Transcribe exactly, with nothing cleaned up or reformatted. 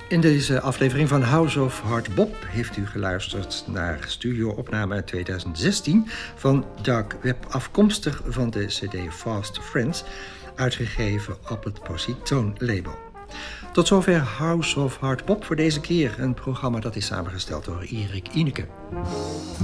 In deze aflevering van House of Hard Bop heeft u geluisterd naar studio-opname uit tweeduizend zestien van Dark Web, afkomstig van de cd Fast Friends, uitgegeven op het Positone label. Tot zover House of Hard Bop voor deze keer, een programma dat is samengesteld door Erik Ineke.